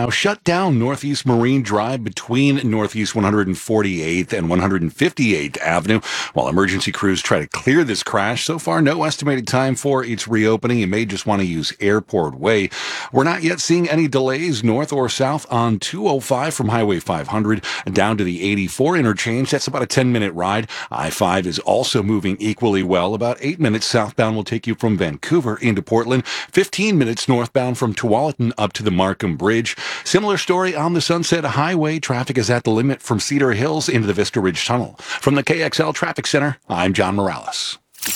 now shut down Northeast Marine Drive between Northeast 148th and 158th Avenue while emergency crews try to clear this crash. So far, no estimated time for its reopening. You may just want to use Airport Way. We're not yet seeing any delays north or south on 205 from Highway 500 down to the 84 interchange. That's about a 10-minute ride. I-5 is also moving equally well. About 8 minutes southbound will take you from Vancouver into Portland. 15 minutes northbound from Tualatin up to the Markham Bridge. Similar story on the Sunset Highway. Traffic is at the limit from Cedar Hills into the Vista Ridge Tunnel. From the KXL Traffic Center, I'm John Morales.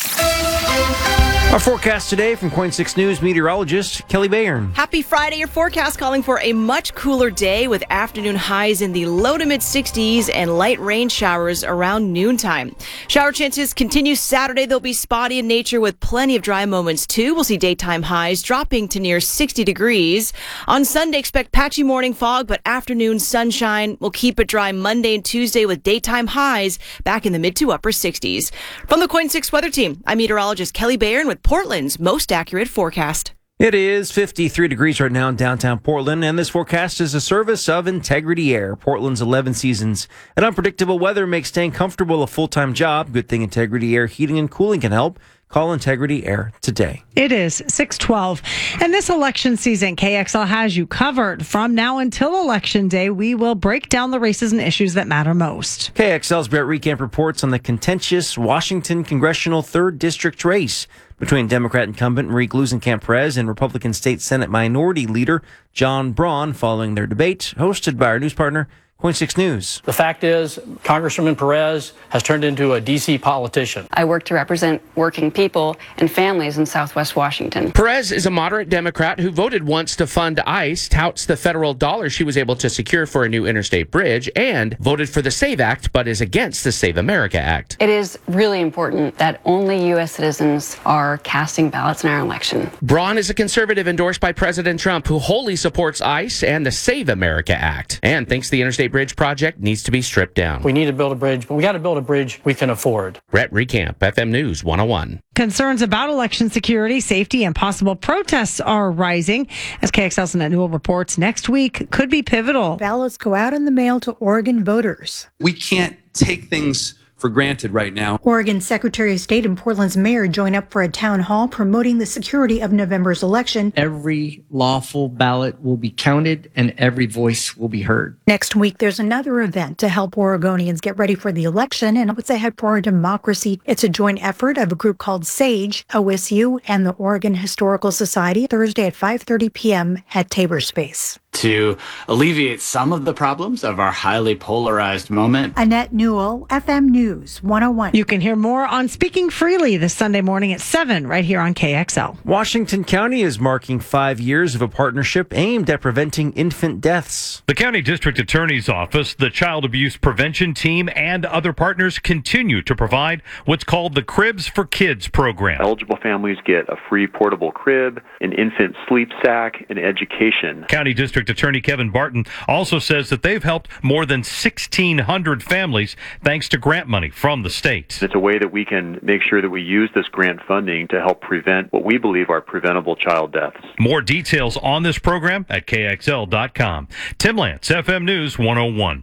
Our forecast today from KOIN 6 News meteorologist Kelly Bayern. Happy Friday. Your forecast calling for a much cooler day with afternoon highs in the low to mid 60s and light rain showers around noontime. Shower chances continue Saturday. They'll be spotty in nature with plenty of dry moments too. We'll see daytime highs dropping to near 60 degrees. On Sunday, expect patchy morning fog, but afternoon sunshine. We'll keep it dry Monday and Tuesday with daytime highs back in the mid to upper 60s. From the KOIN 6 weather team, I'm meteorologist Kelly Bayern with Portland's most accurate forecast. It is 53 degrees right now in downtown Portland, and this forecast is a service of Integrity Air. Portland's 11 seasons and unpredictable weather makes staying comfortable a full-time job. Good thing Integrity Air Heating and Cooling can help. Call Integrity Air today. It is 6:12. And this election season, KXL has you covered. From now until Election Day, we will break down the races and issues that matter most. KXL's Brett Recamp reports on the contentious Washington Congressional 3rd District race between Democrat incumbent Marie Gluesenkamp-Perez and Republican State Senate Minority Leader John Braun following their debate, hosted by our news partner, KOIN 6 News. The fact is, Congresswoman Perez has turned into a D.C. politician. I work to represent working people and families in Southwest Washington. Perez is a moderate Democrat who voted once to fund ICE, touts the federal dollars she was able to secure for a new interstate bridge, and voted for the SAVE Act, but is against the Save America Act. It is really important that only U.S. citizens are casting ballots in our election. Braun is a conservative endorsed by President Trump who wholly supports ICE and the Save America Act, and thinks the interstate bridge project needs to be stripped down. We need to build a bridge, but we got to build a bridge we can afford. Brett Recamp, FM News 101. Concerns about election security, safety, and possible protests are rising. As KXL's Annette Newell reports, next week could be pivotal. Ballots go out in the mail to Oregon voters. We can't take things for granted right now. Oregon Secretary of State and Portland's mayor join up for a town hall promoting the security of November's election. Every lawful ballot will be counted and every voice will be heard. Next week, there's another event to help Oregonians get ready for the election and what's ahead for our democracy. It's a joint effort of a group called SAGE, OSU, and the Oregon Historical Society, Thursday at 5:30 p.m. at Tabor Space. To alleviate some of the problems of our highly polarized moment. Annette Newell, FM News 101. You can hear more on Speaking Freely this Sunday morning at 7 right here on KXL. Washington County is marking 5 years of a partnership aimed at preventing infant deaths. The County District Attorney's Office, the Child Abuse Prevention Team, and other partners continue to provide what's called the Cribs for Kids program. Eligible families get a free portable crib, an infant sleep sack, and education. County District Attorney Kevin Barton also says that they've helped more than 1,600 families thanks to grant money from the state. It's a way that we can make sure that we use this grant funding to help prevent what we believe are preventable child deaths. More details on this program at KXL.com. Tim Lance, FM News 101.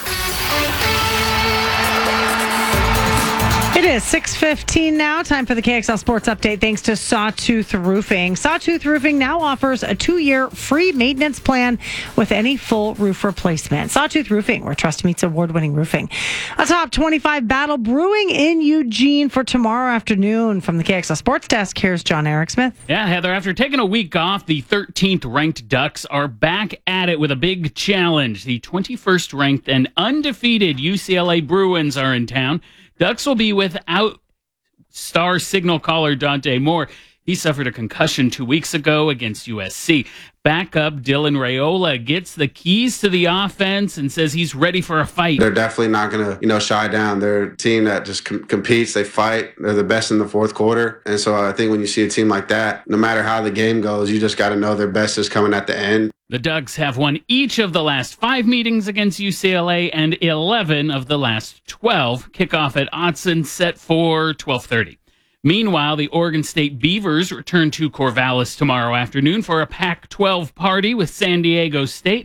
It is 6:15 now. Time for the KXL Sports Update thanks to Sawtooth Roofing. Sawtooth Roofing now offers a 2-year free maintenance plan with any full roof replacement. Sawtooth Roofing, where trust meets award-winning roofing. A top 25 battle brewing in Eugene for tomorrow afternoon. From the KXL Sports Desk, here's John Eric Smith. Yeah, Heather, after taking a week off, the 13th ranked Ducks are back at it with a big challenge. The 21st ranked and undefeated UCLA Bruins are in town. Ducks will be without star signal caller Dante Moore. He suffered a concussion 2 weeks ago against USC. Backup Dylan Raiola gets the keys to the offense and says he's ready for a fight. They're definitely not going to, shy down. They're a team that just competes. They fight. They're the best in the fourth quarter. And so I think when you see a team like that, no matter how the game goes, you just got to know their best is coming at the end. The Ducks have won each of the last 5 meetings against UCLA and 11 of the last 12. Kickoff at Autzen set for 12:30. Meanwhile, the Oregon State Beavers return to Corvallis tomorrow afternoon for a Pac-12 party with San Diego State.